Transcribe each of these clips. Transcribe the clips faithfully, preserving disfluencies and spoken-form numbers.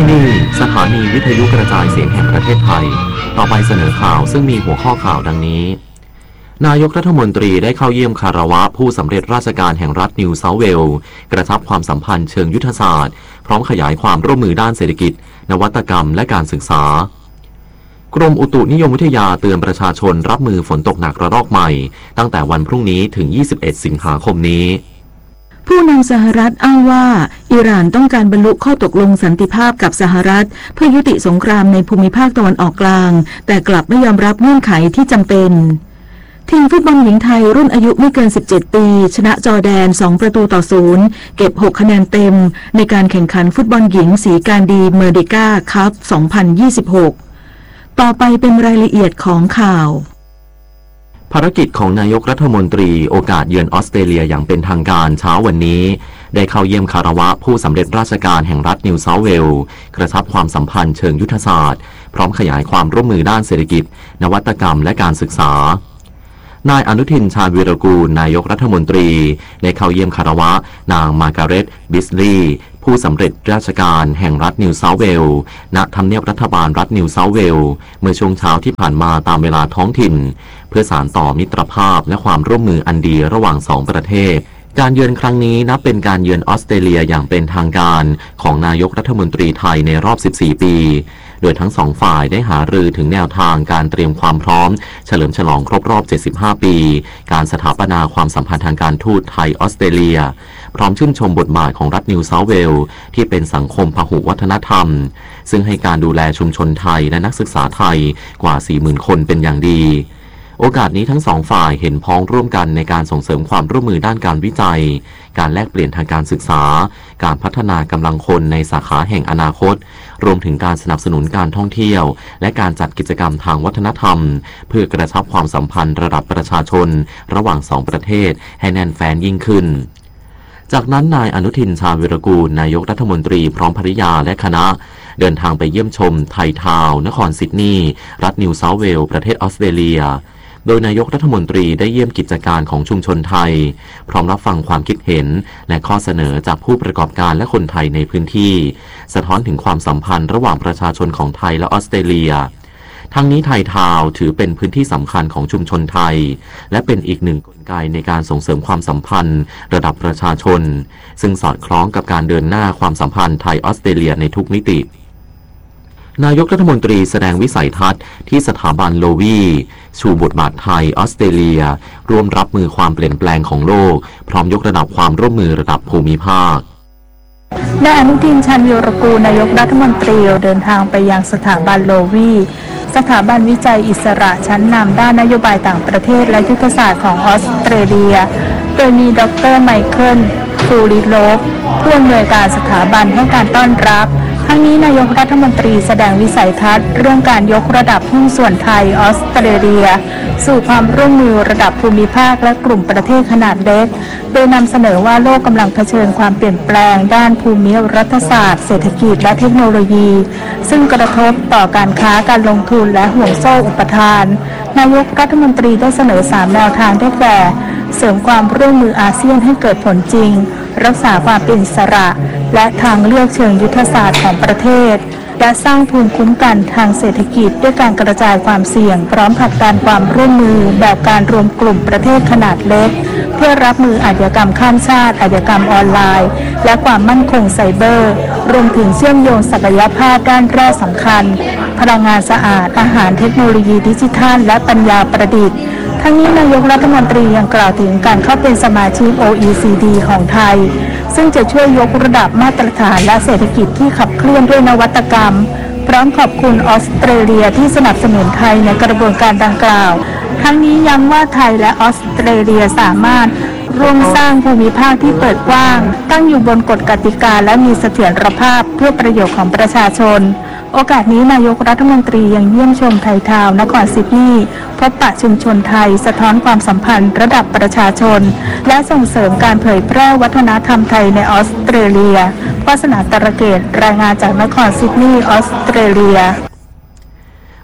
ที่นี่สถานีวิทยุกระจายเสียงแห่งประเทศไทยต่อไปเสนอข่าวซึ่งมีหัวข้อข่าวดังนี้นายกรัฐมนตรีได้เข้าเยี่ยมคารวะผู้สำเร็จราชการแห่งรัฐนิวเซาท์เวลส์กระชับความสัมพันธ์เชิงยุทธศาสตร์พร้อมขยายความร่วมมือด้านเศรษฐกิจนวัตกรรมและการศึกษากรมอุตุนิยมวิทยาเตือนประชาชนรับมือฝนตกหนักระลอกใหม่ตั้งแต่วันพรุ่งนี้ถึงยี่สิบเอ็ดสิงหาคมนี้ผู้นำสหรัฐอ้างว่าอิหร่านต้องการบรรลุข้อตกลงสันติภาพกับสหรัฐเพื่อยุติสงครามในภูมิภาคตะวันออกกลางแต่กลับไม่ยอมรับเงื่อนไขที่จำเป็นทีมฟุตบอลหญิงไทยรุ่นอายุไม่เกินสิบเจ็ดปีชนะจอร์แดนสองประตูต่อศูนย์เก็บหกคะแนนเต็มในการแข่งขันฟุตบอลหญิงสีการดีเมอร์เดกาคัพสองพันยี่สิบหกต่อไปเป็นรายละเอียดของข่าวภารกิจของนายกรัฐมนตรีโอกาสเยือนออสเตรเลียอย่างเป็นทางการเช้าวันนี้ได้เข้าเยี่ยมคารวะผู้สำเร็จราชการแห่งรัฐนิวเซาท์เวลส์กระชับความสัมพันธ์เชิงยุทธศาสตร์พร้อมขยายความร่วมมือด้านเศรษฐกิจนวัตกรรมและการศึกษานายอนุทินชาญวีรกูลนายกรัฐมนตรีได้เข้าเยี่ยมคารวะนางมาร์การ์เร็ตบิสลีย์ผู้สำเร็จราชการแห่งรัฐนิวเซาท์เวลส์ณทำเนียบรัฐบาลรัฐนิวเซาท์เวลส์เมื่อช่วงเช้าที่ผ่านมาตามเวลาท้องถิ่นเพื่อสานต่อมิตรภาพและความร่วมมืออันดีระหว่างสองประเทศการเยือนครั้งนี้นับเป็นการเยือนออสเตรเลียอย่างเป็นทางการของนายกรัฐมนตรีไทยในรอบสิบสี่ปีโดยทั้งสองฝ่ายได้หารือถึงแนวทางการเตรียมความพร้อมเฉลิมฉลองครบรอบเจ็ดสิบห้าปีการสถาปนาความสัมพันธ์ทางการทูตไทยออสเตรเลียพร้อมชื่นชมบทบาทของรัฐนิวเซาท์เวลส์ที่เป็นสังคมพหุวัฒนธรรมซึ่งให้การดูแลชุมชนไทยและนักศึกษาไทยกว่า สี่หมื่น คนเป็นอย่างดีโอกาสนี้ทั้งสองฝ่ายเห็นพ้องร่วมกันในการส่งเสริมความร่วมมือด้านการวิจัยการแลกเปลี่ยนทางการศึกษาการพัฒนากำลังคนในสาขาแห่งอนาคตรวมถึงการสนับสนุนการท่องเที่ยวและการจัดกิจกรรมทางวัฒนธรรมเพื่อกระชับความสัมพันธ์ระดับประชาชนระหว่างสองประเทศให้แน่นแฟ้นยิ่งขึ้นจากนั้นนายอนุทินชาญวีรกูลนายกรัฐมนตรีพร้อมภริยาและคณะเดินทางไปเยี่ยมชมไททาวนครซิดนีย์รัฐนิวเซาท์เวลส์ประเทศออสเตรเลียโดยนายกรัฐมนตรีได้เยี่ยมกิจการของชุมชนไทยพร้อมรับฟังความคิดเห็นและข้อเสนอจากผู้ประกอบการและคนไทยในพื้นที่สะท้อนถึงความสัมพันธ์ระหว่างประชาชนของไทยและออสเตรเลียทั้งนี้ไทยทาวน์ถือเป็นพื้นที่สำคัญของชุมชนไทยและเป็นอีกหนึ่งกลไกในการส่งเสริมความสัมพันธ์ระดับประชาชนซึ่งสอดคล้องกับการเดินหน้าความสัมพันธ์ไทยออสเตรเลียในทุกมิตินายกรัฐมนตรีแสดงวิสัยทัศน์ที่สถาบันโลวีชูบทบาทไทยออสเตรเลียร่วมรับมือความเปลี่ยนแปลงของโลกพร้อมยกระดับความร่วมมือระดับภูมิภาคนายอนุทินชาญวีรกูลนายกรัฐมนตรีเดินทางไปยังสถาบันโลวีสถาบันวิจัยอิสระชั้นนำด้านนโยบายต่างประเทศและยุทธศาสตร์ของออสเตรเลียโดยมีดร.ไมเคิลฟูริโลฟผู้อำนวยการสถาบันให้การต้อนรับทั้งนี้นายกรัฐมนตรีแสดงวิสัยทัศน์เรื่องการยกระดับหุ้นส่วนไทยออสเตรเลียสู่ความร่วมมือระดับภูมิภาคและกลุ่มประเทศขนาดเล็กโดยนำเสนอว่าโลกกำลังเผชิญความเปลี่ยนแปลงด้านภูมิรัฐศาสตร์เศรษฐกิจและเทคโนโลยีซึ่งกระทบต่อการค้าการลงทุนและห่วงโซ่อุปทานนายกรัฐมนตรีได้เสนอสามแนวทางได้แก่เสริมความร่วมมืออาเซียนให้เกิดผลจริงรักษาความเป็นอิสระและทางเลือกเชิงยุทธศาสตร์ของประเทศและสร้างภูมิคุ้มกันทางเศรษฐกิจด้วยการกระจายความเสี่ยงพร้อมผลักดันความร่วมมือแบบการรวมกลุ่มประเทศขนาดเล็กเพื่อรับมืออาชญากรรมข้ามชาติอาชญากรรมออนไลน์และความมั่นคงไซเบอร์รวมถึงเชื่อมโยงศักยภาพด้านแร่สำคัญพลังงานสะอาดอาหารเทคโนโลยีดิจิทัลและปัญญาประดิษฐ์ทั้งนี้นายกรัฐมนตรียังกล่าวถึงการเข้าเป็นสมาชิก โอ อี ซี ดี ของไทยซึ่งจะช่วยยกระดับมาตรฐานและเศรษฐกิจที่ขับเคลื่อนด้วยนวัตกรรมพร้อมขอบคุณออสเตรเลียที่สนับสนุนไทยในกระบวนการดังกล่าวทั้งนี้ย้ำว่าไทยและออสเตรเลียสามารถร่วมสร้างภูมิภาคที่เปิดกว้างตั้งอยู่บนกฎกติกาและมีเสถียรภาพเพื่อประโยชน์ของประชาชนโอกาสนี้นายกรัฐมนตรียังเยี่ยมชมไททาวนครซิดนีย์พบปะชุมชนไทยสะท้อนความสัมพันธ์ระดับประชาชนและส่งเสริมการเผยแพร่วัฒนธรรมไทยในออสเตรเลียวาสนาตระเกตรายงานจากนครซิดนีย์ออสเตรเลีย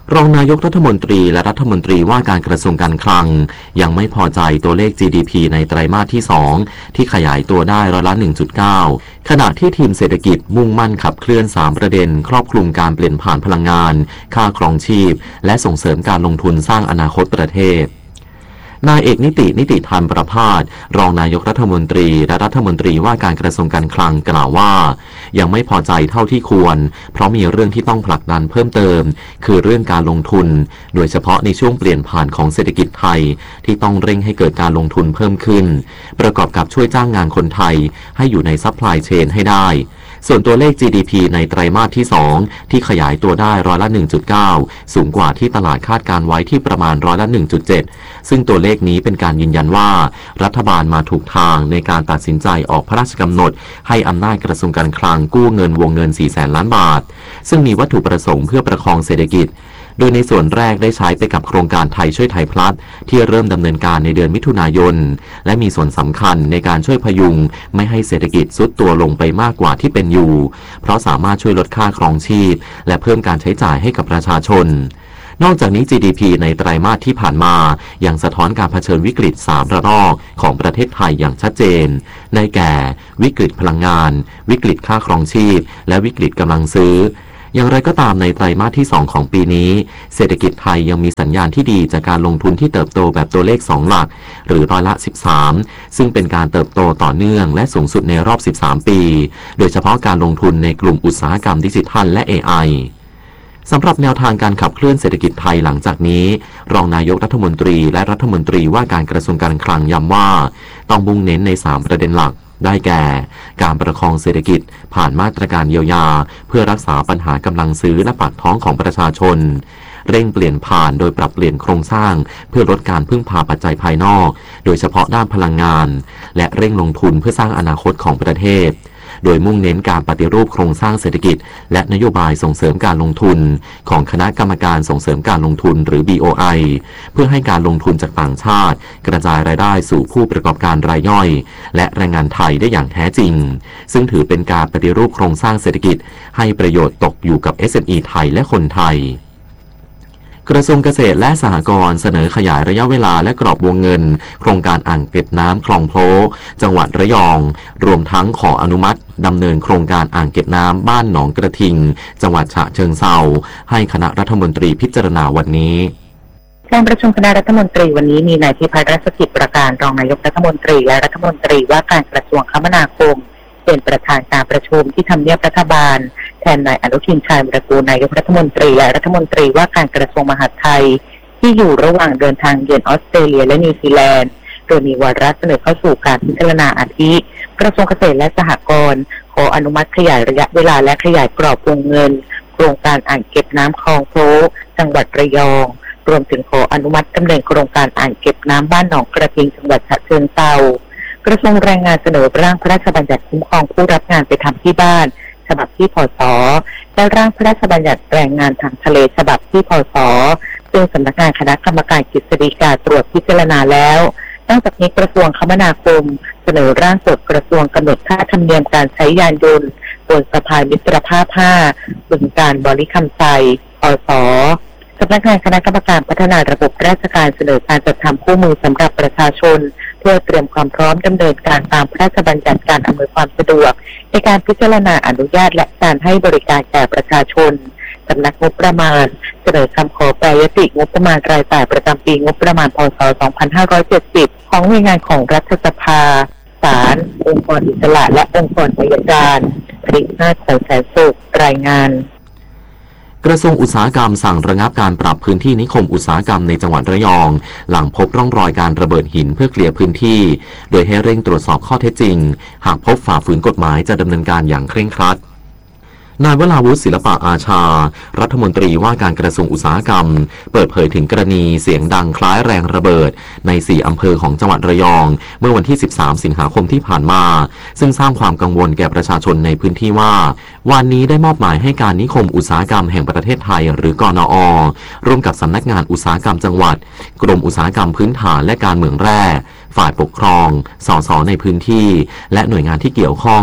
รองนายกรัฐมนตรีและรัฐมนตรีว่าการกระทรวงการคลังยังไม่พอใจตัวเลข จี ดี พี ในไตรมาสที่สองที่ขยายตัวได้ร้อยละ หนึ่งจุดเก้า ขณะที่ทีมเศรษฐกิจมุ่งมั่นขับเคลื่อนสามประเด็นครอบคลุมการเปลี่ยนผ่านพลังงานค่าครองชีพและส่งเสริมการลงทุนสร้างอนาคตประเทศนายเอกนิตินิติธรรมประภาสรองนายกรัฐมนตรีและรัฐมนตรีว่าการกระทรวงการคลังกล่าวว่ายังไม่พอใจเท่าที่ควรเพราะมีเรื่องที่ต้องผลักดันเพิ่มเติมคือเรื่องการลงทุนโดยเฉพาะในช่วงเปลี่ยนผ่านของเศรษฐกิจไทยที่ต้องเร่งให้เกิดการลงทุนเพิ่มขึ้นประกอบกับช่วยจ้างงานคนไทยให้อยู่ในซัพพลายเชนให้ได้ส่วนตัวเลข จี ดี พี ในไตรมาสที่สองที่ขยายตัวได้ร้อยละ หนึ่งจุดเก้า สูงกว่าที่ตลาดคาดการไว้ที่ประมาณร้อยละ หนึ่งจุดเจ็ด ซึ่งตัวเลขนี้เป็นการยืนยันว่ารัฐบาลมาถูกทางในการตัดสินใจออกพระราชกำหนดให้อำนาจกระทรวงการคลังกู้เงินวงเงิน สี่แสนล้านบาทซึ่งมีวัตถุประสงค์เพื่อประคองเศรษฐกิจโดยในส่วนแรกได้ใช้ไปกับโครงการไทยช่วยไทยพลัสที่เริ่มดำเนินการในเดือนมิถุนายนและมีส่วนสำคัญในการช่วยพยุงไม่ให้เศรษฐกิจทรุดตัวลงไปมากกว่าที่เป็นอยู่เพราะสามารถช่วยลดค่าครองชีพและเพิ่มการใช้จ่ายให้กับประชาชนนอกจากนี้ จี ดี พี ในไตรมาสที่ผ่านมายังสะท้อนการเผชิญวิกฤตสามระลอกของประเทศไทยอย่างชัดเจนได้แก่วิกฤตพลังงานวิกฤตค่าครองชีพและวิกฤตกำลังซื้ออย่างไรก็ตามในไตรมาสที่สองของปีนี้เศรษฐกิจไทยยังมีสัญญาณที่ดีจากการลงทุนที่เติบโตแบบตัวเลขสองหลักหรือร้อยละสิบสามซึ่งเป็นการเติบโตต่อเนื่องและสูงสุดในรอบสิบสามปีโดยเฉพาะการลงทุนในกลุ่มอุตสาหกรรมดิจิทัลและ เอ ไอ สำหรับแนวทางการขับเคลื่อนเศรษฐกิจไทยหลังจากนี้รองนายกรัฐมนตรีและรัฐมนตรีว่าการกระทรวงการคลังย้ำว่าต้องมุ่งเน้นในสามประเด็นหลักได้แก่การประคองเศรษฐกิจผ่านมาตรการเยียวยาเพื่อรักษาปัญหากำลังซื้อและปากท้องของประชาชนเร่งเปลี่ยนผ่านโดยปรับเปลี่ยนโครงสร้างเพื่อลดการพึ่งพาปัจจัยภายนอกโดยเฉพาะด้านพลังงานและเร่งลงทุนเพื่อสร้างอนาคตของประเทศโดยมุ่งเน้นการปฏิรูปโครงสร้างเศรษฐกิจและนโยบายส่งเสริมการลงทุนของคณะกรรมการส่งเสริมการลงทุนหรือ บี โอ ไอ เพื่อให้การลงทุนจากต่างชาติกระจายรายได้สู่ผู้ประกอบการรายย่อยและแรงงานไทยได้อย่างแท้จริงซึ่งถือเป็นการปฏิรูปโครงสร้างเศรษฐกิจให้ประโยชน์ตกอยู่กับ เอส เอ็ม อี ไทยและคนไทยกระทรวงเกษตรและสหกรณ์เสนอขยายระยะเวลาและกรอบวงเงินโครงการอ่างเก็บน้ำคลองโพจังหวัดระยองรวมทั้งขออนุมัติดำเนินโครงการอ่างเก็บน้ำบ้านหนองกระทิงจังหวัดฉะเชิงเทราให้คณะรัฐมนตรีพิจารณาวันนี้การประชุมคณะรัฐมนตรีวันนี้มีนายพิพัฒน์รัชกิจประการรองนายกรัฐมนตรีและรัฐมนตรีว่าการกระทรวงคมนาคมเป็นประธานการประชุมที่ทำเนียบรัฐบาลแทนนายอนุทินชาญวิรากูลนายกรัฐมนตรีและรัฐมนตรีว่าการกระทรวงมหาดไทยที่อยู่ระหว่างเดินทางเยือนออสเตรเลียและนิวซีแลนด์โดยมีวาระเสนอเข้าสู่การพิจารณาอาทิกระทรวงเกษตรและสหกรณ์ขออนุมัติขยายระยะเวลาและขยายกรอบวงเงินโครงการอ่างเก็บน้ำคลองโพจังหวัดระยองรวมถึงขออนุมัติดำเนินโครงการอ่างเก็บน้ำบ้านหนองกระทิงจังหวัดฉะเชิงเทรากระทรวงแรงงานเสนอร่างพระราชบัญญัติคุ้มครองผู้รับงานไปทำที่บ้านฉบับที่พศและร่างพระราชบัญญัติแรงงานทางทะเลฉบับที่พศซึ่งสำนักงานคณะกรรมการกฤษฎีกาตรวจพิจารณาแล้วนอกจากนี้กระทรวงคมนาคมเสนอร่างกฎกระทรวงกำหนดค่าธรรมเนียมการใช้ยานยนต์บนสะพานมิตรภาพห้าบึงกาฬบริคำไซพศสำนักงานคณะกรรมการพัฒนาระบบราชการเสนอการจัดทำคู่มือสำหรับประชาชนเพื่อเตรียมความพร้อมดำเนินการตามพระราชบัญญัติการอำนวยความสะดวกในการพิจารณาอนุญาตและการให้บริการแก่ประชาชนสำนักงบประมาณเสนอคำขอแปรยติงบประมาณรายจ่ายประจำปีงบประมาณพ.ศ. สองพันห้าร้อยเจ็ดสิบของหน่วยงานของรัฐสภาศาลองค์กรอิสระและองค์กรอัยการผลิตนาถแสนสุขรายงานกระทรวงอุตสาหกรรมสั่งระงับการปรับพื้นที่นิคมอุตสาหกรรมในจังหวัดระยองหลังพบร่องรอยการระเบิดหินเพื่อเคลียร์พื้นที่โดยให้เร่งตรวจสอบข้อเท็จจริงหากพบฝ่าฝืนกฎหมายจะดำเนินการอย่างเคร่งครัดนายวราวุฒิศิลปะอาชารัฐมนตรีว่าการกระทรวงอุตสาหกรรมเปิดเผยถึงกรณีเสียงดังคล้ายแรงระเบิดในสี่อำเภอของจังหวัดระยองเมื่อวันที่สิบสามสิงหาคมที่ผ่านมาซึ่งสร้างความกังวลแก่ประชาชนในพื้นที่ว่าวันนี้ได้มอบหมายให้การนิคมอุตสาหกรรมแห่งประเทศไทยหรือกนอ.ร่วมกับสำนักงานอุตสาหกรรมจังหวัดกรมอุตสาหกรรมพื้นฐานและการเมืองแร่ฝ่ายปกครองสสในพื้นที่และหน่วยงานที่เกี่ยวข้อง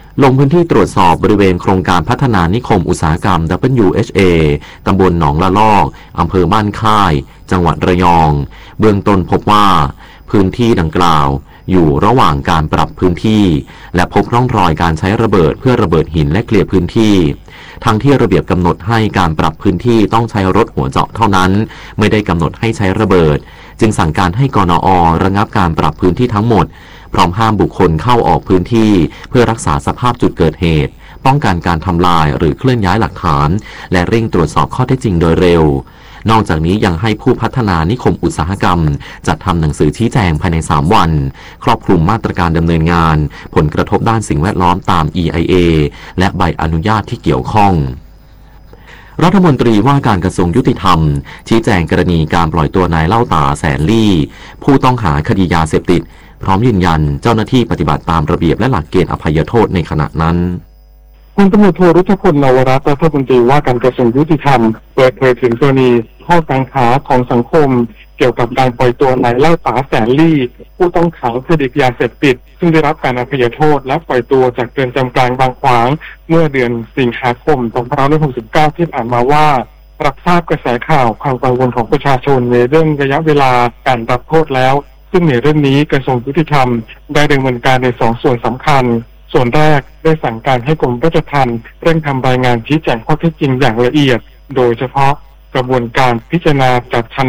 ลงพื้นที่ตรวจสอบบริเวณโครงการพัฒนานิคมอุตสาหกรรม ดับเบิลยู เอช เอ ตำบลหนองละลอกอำเภอบ้านค่ายจังหวัดระยองเบื้องต้นพบว่าพื้นที่ดังกล่าวอยู่ระหว่างการปรับพื้นที่และพบร่องรอยการใช้ระเบิดเพื่อระเบิดหินและเคลียร์พื้นที่ทั้งที่ระเบียบกำหนดให้การปรับพื้นที่ต้องใช้รถหัวเจาะเท่านั้นไม่ได้กำหนดให้ใช้ระเบิดจึงสั่งการให้กนอ.ระงับการปรับพื้นที่ทั้งหมดพร้อมห้ามบุคคลเข้าออกพื้นที่เพื่อรักษาสภาพจุดเกิดเหตุป้องกันการทำลายหรือเคลื่อนย้ายหลักฐานและเร่งตรวจสอบข้อเท็จจริงโดยเร็วนอกจากนี้ยังให้ผู้พัฒนานิคมอุตสาหกรรมจัดทำหนังสือชี้แจงภายในสามวันครอบคลุมมาตรการดำเนินงานผลกระทบด้านสิ่งแวดล้อมตาม อี ไอ เอ และใบอนุญาตที่เกี่ยวข้องรัฐมนตรีว่าการกระทรวงยุติธรรมชี้แจงกรณีการปล่อยตัวนายเล่าตาแสนลี่ผู้ต้องหาคดียาเสพติดพร้อมยืนยันเจ้าหน้าที่ปฏิบัติตามระเบียบและหลักเกณฑ์อภัยโทษในขณะนั้นพลตำรวจโทรุชพล นวรัตน์รัฐมนตรีว่าการกระทรวงยุติธรรมเปิดเผยถึงกรณีข้อกังขาของสังคมเกี่ยวกับการปล่อยตัวนายเล่าตาแสนลี่ผู้ต้องขังคดียาเสพติดซึ่งได้รับการอภัยโทษและปล่อยตัวจากเรือนจำกลางบางขวางเมื่อเดือนสิงหาคมสองพันห้าร้อยหกสิบเก้าที่ผ่านมาว่ารับทราบกระแสข่าวความกังวลของประชาชนในเรื่องระยะเวลาการรับโทษแล้วซึ่งในเรื่องนี้กระทรวงยุติธรรมได้ดำเนินการในสองส่วนสำคัญส่วนแรกได้สั่งการให้กรมราชทัณฑ์เร่งทำรายงานชี้แจงข้อเท็จจริงอย่างละเอียดโดยเฉพาะกระบวนการพิจารณาจัดชั้น